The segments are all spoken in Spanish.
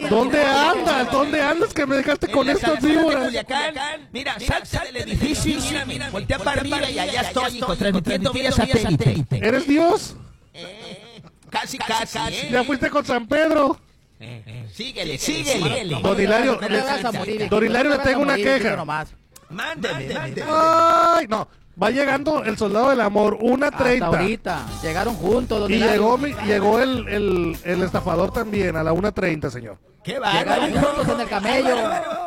¿Dónde andas? ¿Dónde andas que me dejaste con estas víboras? Mira, salte del edificio, mira, voltea para arriba y allá estoy, hijo, transmitiendo vía satélite. ¿Eres Dios? Casi. Ya fuiste con San Pedro. Síguele. Don Hilario, le tengo una queja. Mándeme. Ay, no. Va llegando el soldado del amor, 1:30. Hasta ahorita. Llegaron juntos, don Y Hilario. llegó el estafador también a la 1:30, señor. ¿Qué va? Llegaron juntos en el camello.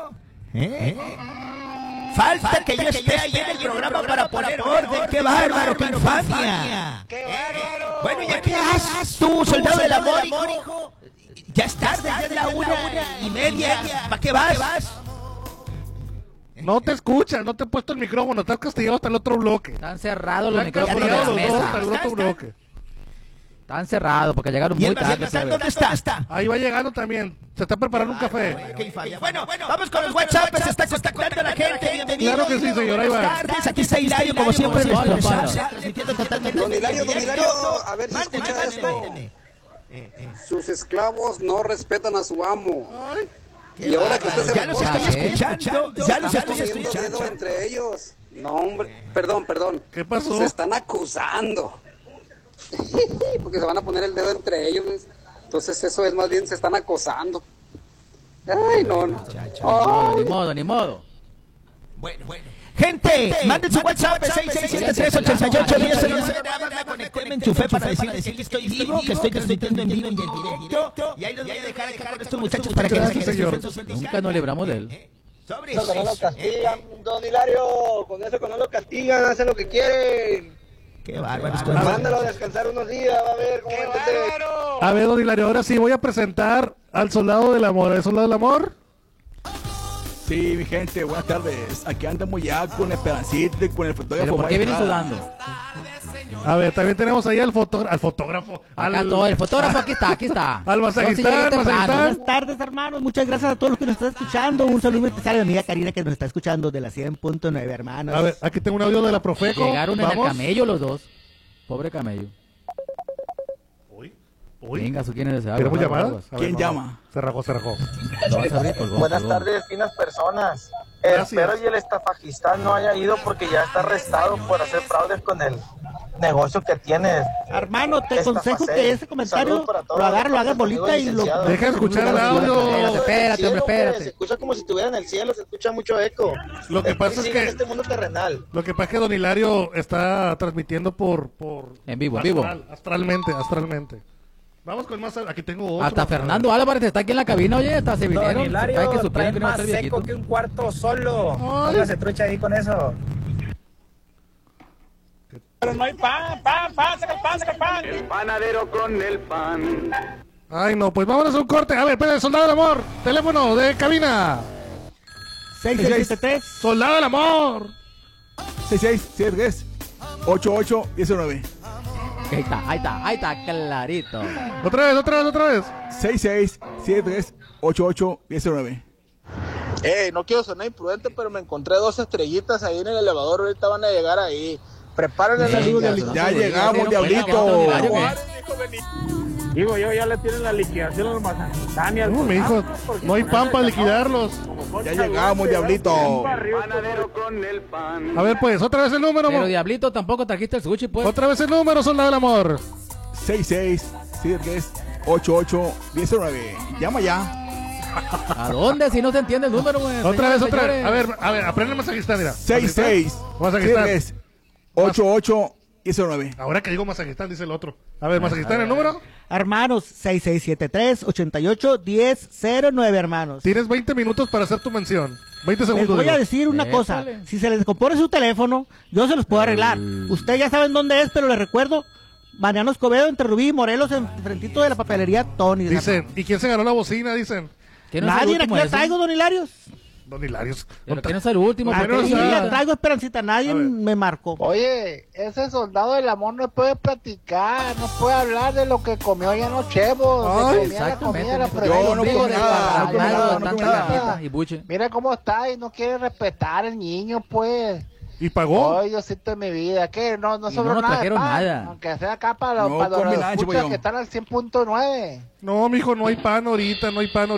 Falta que yo esté ahí en el programa para poner orden. ¡Qué bárbaro, qué infamia! Bueno, ¿ya qué haces tú, soldado del amor, hijo? Ya es tarde, ya es la 1:30. ¿Para qué vas? No te escuchas, no te he puesto el micrófono, estás castigado hasta el otro bloque. Están cerrados los Están micrófonos de castigados la los dos mesa. hasta el otro bloque. Están cerrados porque llegaron ¿Y el muy tarde. Mazatlán dónde está? Ahí va llegando también. Se está preparando un café. Qué infamia. Bueno, vamos con los WhatsApp, se está contactando la gente. Bienvenido. Claro que sí, señor, ahí va. Buenas tardes, aquí está Hilario, como siempre. Transmitiendo totalmente. Don Hilario, a ver si escucha esto. Sus esclavos no respetan a su amo. Y ahora que usted se ya los estoy escuchando. Ya los estoy escuchando. Entre ellos. No, hombre. Perdón. ¿Qué pasó? Se están acusando. Porque se van a poner el dedo entre ellos. Entonces eso es más bien, se están acosando. Ay, no. Ni modo. Bueno. Gente, manden su WhatsApp 66738810. Me conecté, me enchufé para decirles que estoy vivo, que estoy transmitiendo en vivo y en directo. Y ahí los voy a dejar acá con estos muchachos para que Gracias, señor. Nunca nos libramos de él. Sobre eso. No lo castigan, don Hilario. Con eso que no lo castigan, hacen lo que quieren. Qué bárbaro. Mándalo a descansar unos días, va a ver cómo entender. A ver, don Hilario, ahora sí voy a presentar al soldado del amor. ¿El soldado del amor? Sí, mi gente, buenas tardes. Aquí andamos ya con Esperancito y con el fotógrafo. ¿Pero por qué vienen Estrada. sudando? A ver, también tenemos ahí al fotógrafo. Acá todo, el fotógrafo aquí está. Al masajistán. Buenas tardes, hermanos. Muchas gracias a todos los que nos están escuchando. Un saludo especial a mi amiga Karina que nos está escuchando de la 100.9, hermanos. A ver, aquí tengo un audio de la Profeco. Llegaron en el camello los dos. Pobre camello. Uy. Venga, ¿quién es ese? ¿Tenemos llamadas? ¿Quién llama? Se rajó. Buenas tardes, finas personas. Gracias. Espero y el estafajistán no haya ido porque ya está arrestado por hacer fraudes con el negocio que tienes. Hermano, te aconsejo que ese comentario lo hagas bolita y lo... Deja de escuchar el audio. Espérate. Se escucha como si estuviera en el cielo, se escucha mucho eco. Lo que pasa es en que este mundo terrenal. Lo que pasa es que don Hilario está transmitiendo por En vivo. astralmente. Vamos con más. Aquí tengo otro. Hasta Fernando Álvarez está aquí en la cabina, oye, hasta se vinieron. Don Hilario, Ay, que supieron trae que no va a más ser seco viejito. que un cuarto solo. Ay. Póngase trucha ahí con eso. Pero no hay pan, saca el pan. El panadero con el pan. Ay, no, pues vámonos a un corte. A ver, espera, soldado del amor. Teléfono de cabina. 6673. Soldado del amor. 66738819. Ahí está, clarito. Otra vez. 66738819. No quiero sonar imprudente, pero me encontré 2 estrellitas ahí en el elevador. Ahorita van a llegar ahí. Prepárenle la luz, Diablito. Ya llegamos, Diablito. Digo yo, ya le tienen la liquidación a los mazatlán. No, mi hijo, no hay pan para liquidarlos. Ya llegamos, Diablito. Panadero con el pan. A ver, pues, otra vez el número. Pero Diablito tampoco trajiste el sushi, pues. Otra vez el número, soldado del amor. 66738819. Llama ya. ¿A dónde? Si no se entiende el número, güey. Otra vez. Señores. A ver, aprende el masajistán, mira. 66738819. Ahora que digo masajistán, dice el otro. A ver, masajistán, el número. Hermanos, 6673-881009, hermanos. Tienes 20 minutos para hacer tu mención. 20 Les segundos. voy a digo. decir una cosa. Si se les descompone su teléfono, yo se los puedo arreglar. Ustedes ya saben dónde es, pero les recuerdo. Mariano Escobedo, entre Rubí y Morelos, enfrentito de la papelería Tony. Dicen, ¿y quién se ganó la bocina? Dicen. ¿Quién no es el Nadie, aquí último la ese? traigo, don Hilarios. Don Hilario. Pero ¿quién es el último? Aquí no está. la traigo, Esperancita. Nadie me marcó. Oye, ese soldado del amor no puede platicar, no puede hablar de lo que comió allá en los chevos, Ay, de comía la comida, la Yo no prohibido comí nada, de no comí nada, no no comí comí nada. nada. Y buche. Mira cómo está y no quiere respetar el niño, pues. ¿Y pagó? Ay, Diosito de mi vida, ¿qué? No Y sobró no nada de trajeron pan, nada. aunque sea acá para los, No para los comí nada, escuchas chico, yo. que están al 100.9. No, mijo, no hay pan ahorita, no hay pan